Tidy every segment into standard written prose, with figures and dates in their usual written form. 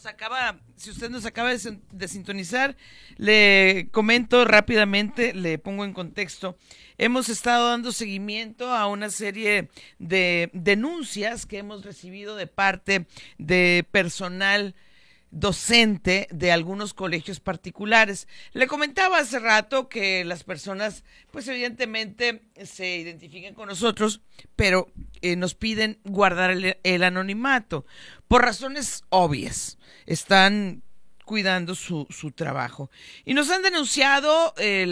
si usted nos acaba de sintonizar, le comento rápidamente, le pongo en contexto. Hemos estado dando seguimiento a una serie de denuncias que hemos recibido de parte de personal docente de algunos colegios particulares. Le comentaba hace rato que las personas, pues evidentemente se identifican con nosotros, pero nos piden guardar el anonimato por razones obvias. Están cuidando su trabajo. Y nos han denunciado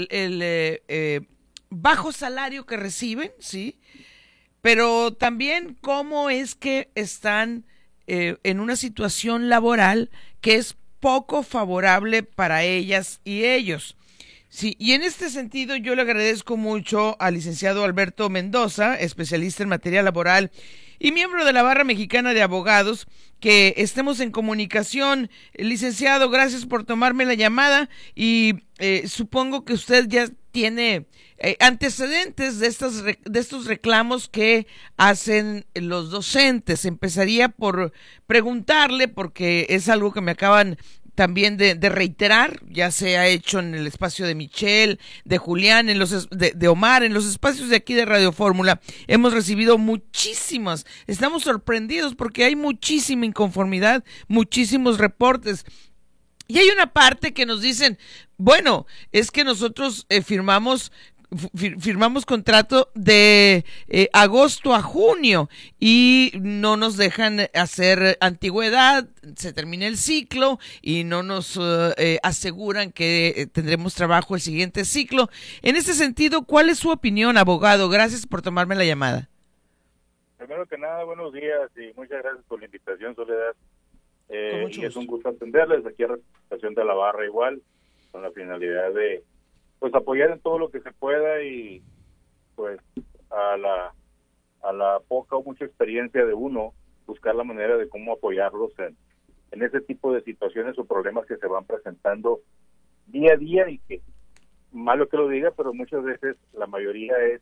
el bajo salario que reciben, ¿sí? Pero también cómo es que están en una situación laboral que es poco favorable para ellas y ellos. Sí, y en este sentido yo le agradezco mucho al licenciado Alberto Mendoza, especialista en materia laboral y miembro de la Barra Mexicana de Abogados, que estemos en comunicación. Licenciado, gracias por tomarme la llamada y supongo que usted ya tiene antecedentes de estos reclamos que hacen los docentes. Empezaría por preguntarle, porque es algo que me acaban también de reiterar, ya se ha hecho en el espacio de Michelle, de Julián, de Omar, en los espacios de aquí de Radio Fórmula. Hemos recibido muchísimas, estamos sorprendidos porque hay muchísima inconformidad, muchísimos reportes. Y hay una parte que nos dicen, bueno, es que nosotros firmamos contrato de agosto a junio y no nos dejan hacer antigüedad, se termina el ciclo y no nos aseguran que tendremos trabajo el siguiente ciclo. En ese sentido, ¿cuál es su opinión, abogado? Gracias por tomarme la llamada. Primero que nada, buenos días y muchas gracias por la invitación, Soledad. Y es un gusto atenderles aquí a representación de la Barra igual, con la finalidad de pues apoyar en todo lo que se pueda y pues a la poca o mucha experiencia de uno, buscar la manera de cómo apoyarlos en ese tipo de situaciones o problemas que se van presentando día a día y que, malo que lo diga, pero muchas veces la mayoría es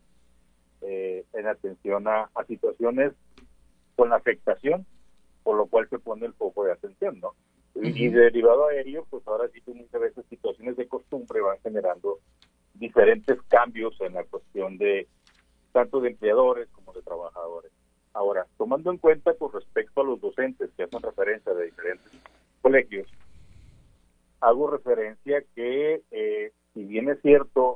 en atención a situaciones con afectación, por lo cual se pone el foco de atención, ¿no? Y derivado a ello, pues ahora sí que muchas veces situaciones de costumbre van generando diferentes cambios en la cuestión de tanto de empleadores como de trabajadores. Ahora, tomando en cuenta con respecto a los docentes que hacen referencia de diferentes colegios, hago referencia que si bien es cierto,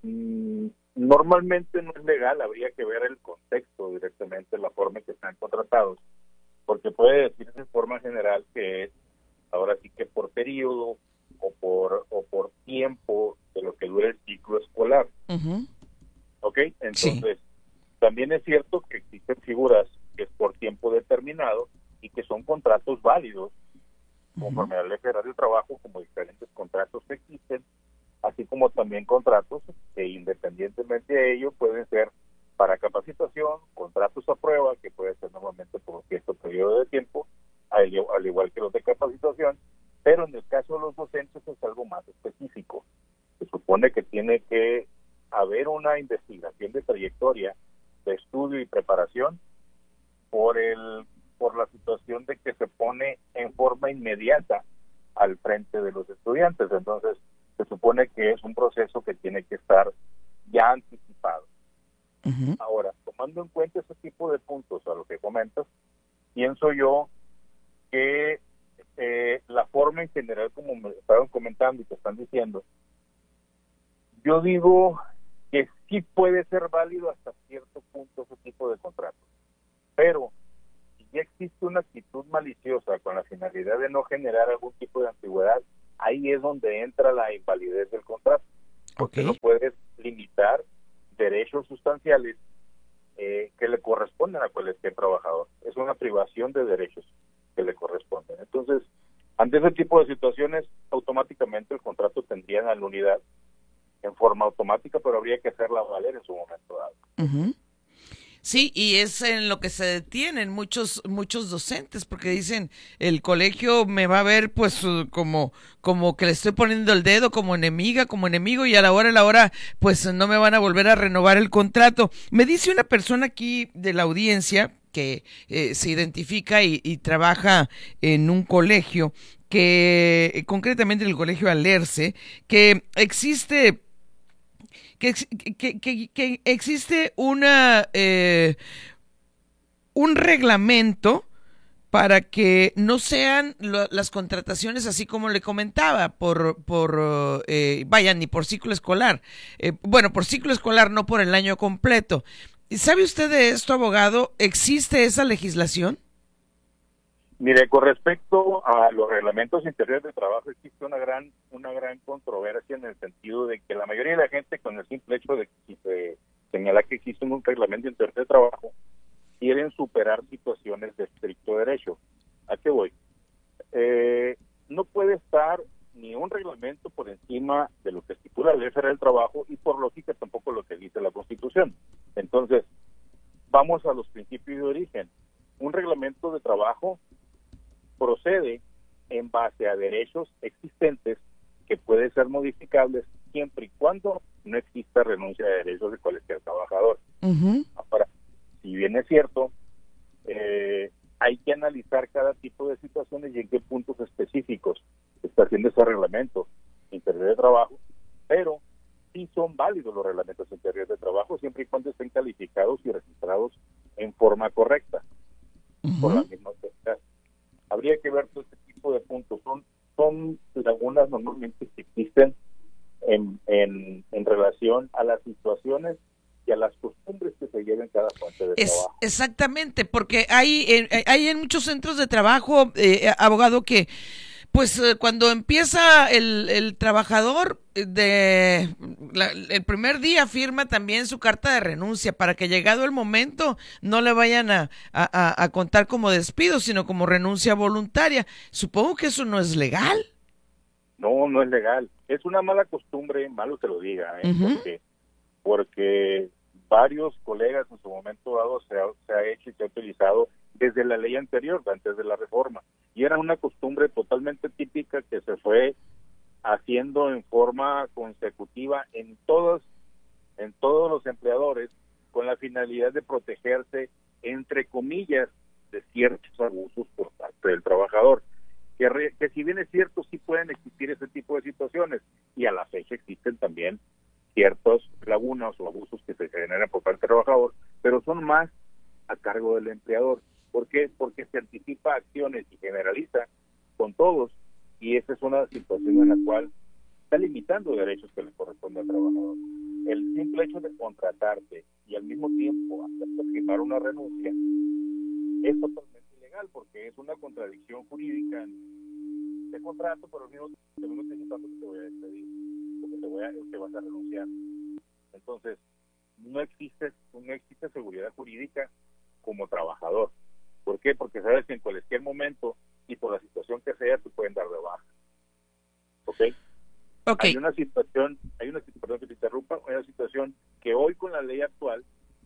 normalmente no es legal, habría que ver el contexto directamente, la forma en que están contratados, porque puede decirse de forma general que es ahora sí que por periodo o por tiempo de lo que dura el ciclo escolar. ¿Ok? Entonces, también es cierto que existen figuras que es por tiempo determinado y que son contratos válidos, conforme a la Ley Federal del Trabajo, como diferentes contratos que existen, así como también contratos que independientemente de ello pueden ser para capacitación, contratos a prueba, que puede ser normalmente por un cierto periodo de tiempo, al igual que los de capacitación, pero en el caso de los docentes es algo más específico. Se supone que tiene que haber una investigación de trayectoria, de estudio y preparación por la situación de que se pone en forma inmediata al frente de los estudiantes. Entonces, se supone que es un proceso que tiene que estar ya anticipado. Ahora, tomando en cuenta ese tipo de puntos a lo que comentas, pienso yo que la forma en general, como me estaban comentando y te están diciendo, yo digo que sí puede ser válido hasta cierto punto ese tipo de contratos, pero si ya existe una actitud maliciosa con la finalidad de no generar algún tipo de antigüedad, ahí es donde entra la invalidez del contrato, porque no puedes limitar derechos sustanciales que le corresponden a cualquier trabajador. Es una privación de derechos que le corresponden. Entonces, ante ese tipo de situaciones, automáticamente el contrato tendría la nulidad en forma automática, pero habría que hacerla valer en su momento dado. Sí, y es en lo que se detienen muchos docentes, porque dicen, el colegio me va a ver pues como que le estoy poniendo el dedo, como enemiga, como enemigo, y a la hora, pues no me van a volver a renovar el contrato. Me dice una persona aquí de la audiencia que se identifica y trabaja en un colegio, concretamente en el Colegio Alerce, que existe que existe un reglamento para que no sean las contrataciones así como le comentaba, vaya, ni por ciclo escolar. Bueno, por ciclo escolar, no por el año completo. ¿Sabe usted de esto, abogado? ¿Existe esa legislación? Mire, con respecto a los reglamentos interiores de trabajo, existe una gran controversia en el sentido de que la mayoría de la gente, con el simple hecho de señalar que existe un reglamento interior de trabajo, quieren superar situaciones de estricto derecho. ¿A qué voy? No puede estar ni un reglamento por encima de lo que estipula la Ley Federal del Trabajo y por lógica tampoco lo que dice la Constitución. Entonces, vamos a los principios de origen. Un reglamento de trabajo procede en base a derechos existentes que pueden ser modificables siempre y cuando no exista renuncia de derechos de cualquier trabajador. Uh-huh. Ahora, si bien es cierto, hay que analizar cada tipo de situaciones y en qué puntos específicos está haciendo ese reglamento interior de trabajo, pero sí son válidos los reglamentos interiores de trabajo siempre y cuando estén calificados y registrados en forma correcta, Uh-huh. por la misma autoridad. Habría que ver todo este tipo de puntos. Son lagunas normalmente que existen en relación a las situaciones y a las costumbres que se lleven cada fuente de trabajo. Exactamente, porque hay en muchos centros de trabajo, abogado, que pues cuando empieza el trabajador el primer día firma también su carta de renuncia para que llegado el momento no le vayan a contar como despido, sino como renuncia voluntaria. Supongo que eso no es legal. No, no es legal. Es una mala costumbre, malo que lo diga, Uh-huh. porque varios colegas en su momento dado se ha hecho y se ha utilizado desde la ley anterior, antes de la reforma. Y era una costumbre totalmente típica que se fue haciendo en forma consecutiva en todos los empleadores con la finalidad de protegerse, entre comillas, de ciertos abusos por parte del trabajador. Que si bien es cierto, sí pueden existir ese tipo de situaciones y a la fecha existen también ciertas lagunas o abusos que se generan por parte del trabajador, pero son más a cargo del empleador. ¿Por qué? Porque se anticipa acciones y generaliza con todos, y esa es una situación en la cual está limitando derechos que le corresponden al trabajador. El simple hecho de contratarte y al mismo tiempo hacerte firmar una renuncia es totalmente ilegal porque es una contradicción jurídica. Te contrato, pero al mismo tiempo te estoy diciendo que te voy a despedir, porque te vas a renunciar. Entonces, no existe seguridad jurídica como trabajador. ¿Por qué? Porque sabes que en cualquier momento y por la situación que sea, te pueden dar de baja. ¿Ok? Okay. Hay una situación, perdón que te interrumpa, hay una situación que hoy con la ley actual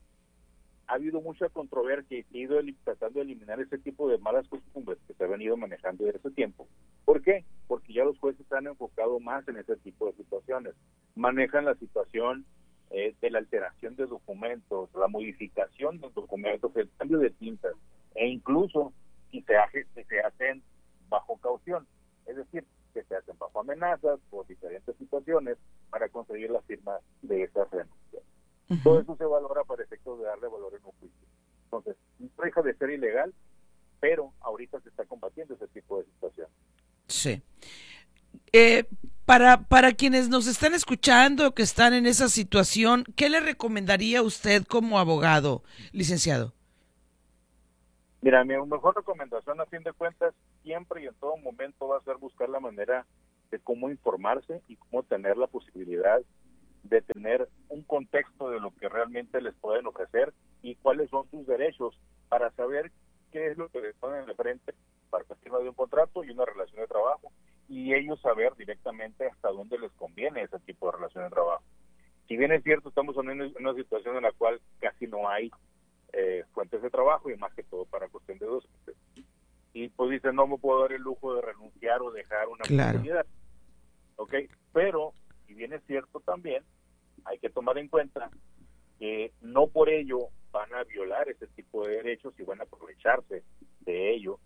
ha habido mucha controversia y se ha ido tratando de eliminar ese tipo de malas costumbres que se han venido manejando desde ese tiempo. ¿Por qué? Porque ya los jueces se han enfocado más en ese tipo de situaciones. Manejan la situación de la alteración de documentos, la modificación de documentos, el cambio de tintas, e incluso si se hacen bajo caución, es decir, que se hacen bajo amenazas por diferentes situaciones para conseguir la firma de esas renuncias. Uh-huh. Todo eso se valora para efectos de darle valor en un juicio. Entonces, no deja de ser ilegal, pero ahorita se está combatiendo ese tipo de situación. Sí. Para quienes nos están escuchando, que están en esa situación, ¿qué le recomendaría usted como abogado, licenciado? Mira, mi mejor recomendación, a fin de cuentas, siempre y en todo momento va a ser buscar la manera de cómo informarse y cómo tener la posibilidad de tener un contexto de lo que realmente les pueden ofrecer y cuáles son sus derechos para saber qué es lo que les ponen de frente para la firma de un contrato y una relación de trabajo, y ellos saber directamente hasta dónde les conviene ese tipo de relación de trabajo. Si bien es cierto, estamos en una situación en la cual casi no hay fuentes de trabajo y más que todo para cuestión de docentes. Y pues dicen, no me puedo dar el lujo de renunciar o dejar una oportunidad. ¿Ok? Pero, si bien es cierto también, hay que tomar en cuenta que no por ello van a violar ese tipo de derechos y van a aprovecharse de ello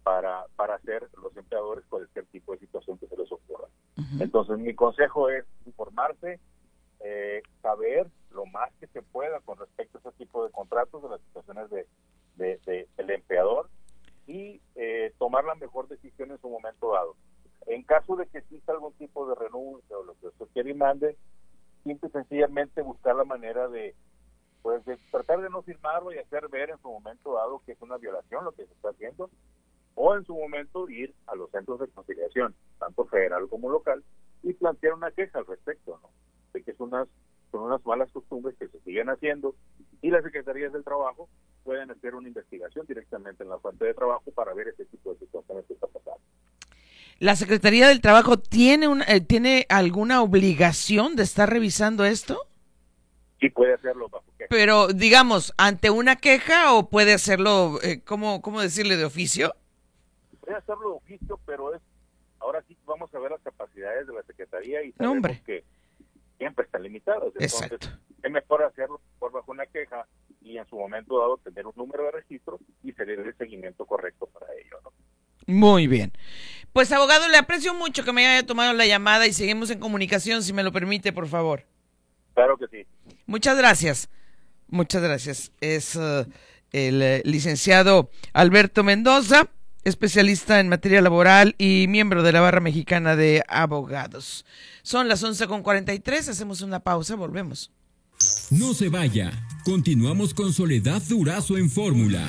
para hacer los empleadores cualquier tipo de situación que se les ocurra. Entonces, mi consejo es informarse, saber lo más que se pueda con respecto a ese tipo de contratos, de las situaciones del empleador, y tomar la mejor decisión en su momento dado. En caso de que exista algún tipo de renuncia o lo que usted quiera y mande, simple y sencillamente buscar la manera de tratar de no firmarlo y hacer ver en su momento dado que es una violación lo que se está haciendo, o en su momento ir a los centros de conciliación, tanto federal como local, y plantear una queja al respecto, ¿no? De que son unas malas costumbres que se siguen haciendo, y las secretarías del trabajo pueden hacer una investigación directamente en la fuente de trabajo para ver ese tipo de situaciones que está pasando. ¿La Secretaría del Trabajo tiene alguna obligación de estar revisando esto? Sí, puede hacerlo bajo queja. Pero, digamos, ¿ante una queja o puede hacerlo, cómo decirle, de oficio? Puede hacerlo de oficio, pero ahora sí vamos a ver las capacidades de la Secretaría y sabemos que siempre están limitadas. Entonces, exacto, es mejor hacerlo bajo una queja y en su momento dado tener un número de registro y hacer el seguimiento correcto para ello, ¿no? Muy bien. Pues, abogado, le aprecio mucho que me haya tomado la llamada y seguimos en comunicación, si me lo permite, por favor. Claro que sí. Muchas gracias. Muchas gracias. Es el licenciado Alberto Mendoza, especialista en materia laboral y miembro de la Barra Mexicana de Abogados. Son las 11:43, hacemos una pausa, volvemos. No se vaya, continuamos con Soledad Durazo en Fórmula.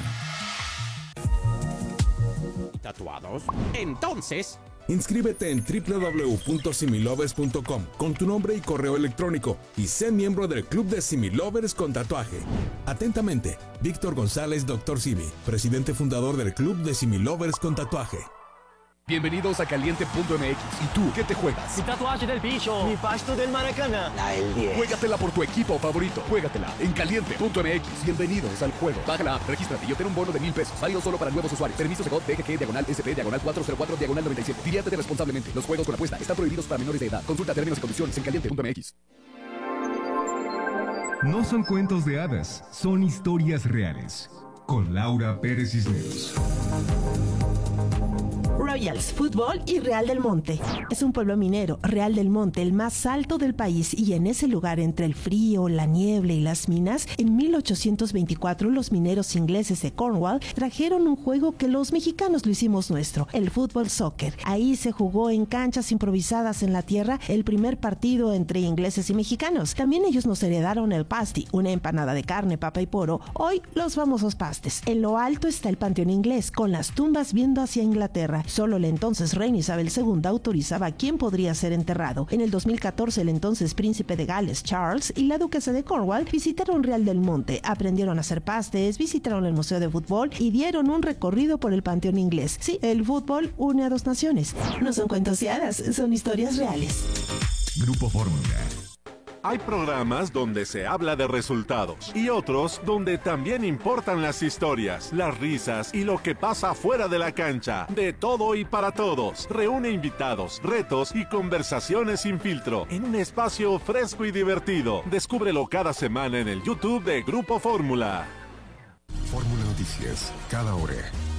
¿Tatuados? Entonces, inscríbete en www.similovers.com con tu nombre y correo electrónico y sé miembro del Club de Similovers con tatuaje. Atentamente, Víctor González, Dr. Simi, presidente fundador del Club de Similovers con tatuaje. Bienvenidos a Caliente.mx. ¿Y tú qué te juegas? Mi tatuaje del bicho, mi pasto del Maracaná, La del 10. Juégatela por tu equipo favorito. Juégatela en Caliente.mx. Bienvenidos al juego. Baja la app, regístrate y obtén un bono de $1,000. Válido solo para nuevos usuarios. Permiso Segov DGG /SP/404/97. Diviértete responsablemente. Los juegos con apuesta están prohibidos para menores de edad. Consulta términos y condiciones en Caliente.mx. No son cuentos de hadas, son historias reales. Con Laura Pérez Cisneros. Royals Fútbol y Real del Monte. Es un pueblo minero, Real del Monte, el más alto del país, y en ese lugar, entre el frío, la niebla y las minas, en 1824 los mineros ingleses de Cornwall trajeron un juego que los mexicanos lo hicimos nuestro, el fútbol soccer. Ahí se jugó en canchas improvisadas en la tierra el primer partido entre ingleses y mexicanos. También ellos nos heredaron el pasty, una empanada de carne, papa y poro, hoy los famosos pastes. En lo alto está el panteón inglés, con las tumbas viendo hacia Inglaterra. Solo la entonces reina Isabel II autorizaba quién podría ser enterrado. En el 2014, el entonces príncipe de Gales, Charles, y la duquesa de Cornwall visitaron Real del Monte, aprendieron a hacer pastes, visitaron el museo de fútbol y dieron un recorrido por el panteón inglés. Sí, el fútbol une a dos naciones. No son cuentos de hadas, son historias reales. Grupo Fórmula. Hay programas donde se habla de resultados y otros donde también importan las historias, las risas y lo que pasa fuera de la cancha. De todo y para todos. Reúne invitados, retos y conversaciones sin filtro en un espacio fresco y divertido. Descúbrelo cada semana en el YouTube de Grupo Fórmula. Fórmula Noticias, cada hora.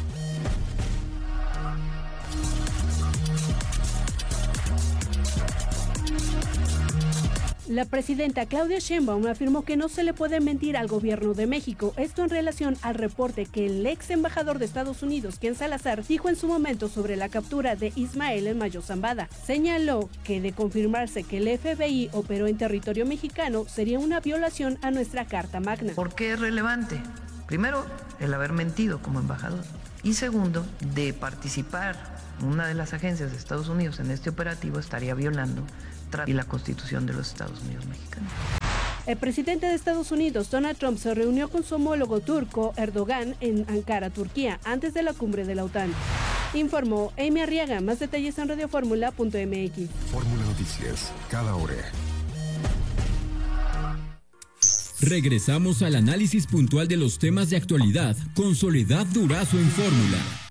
La presidenta Claudia Sheinbaum afirmó que no se le puede mentir al gobierno de México, esto en relación al reporte que el ex embajador de Estados Unidos, Ken Salazar, dijo en su momento sobre la captura de Ismael El Mayo Zambada. Señaló que de confirmarse que el FBI operó en territorio mexicano sería una violación a nuestra Carta Magna. ¿Por qué es relevante? Primero, el haber mentido como embajador. Y segundo, de participar una de las agencias de Estados Unidos en este operativo estaría violando y la Constitución de los Estados Unidos mexicanos. El presidente de Estados Unidos, Donald Trump, se reunió con su homólogo turco, Erdogan, en Ankara, Turquía, antes de la cumbre de la OTAN. Informó Amy Arriaga. Más detalles en radioformula.mx. Fórmula Noticias, cada hora. Regresamos al análisis puntual de los temas de actualidad con Soledad Durazo en Fórmula.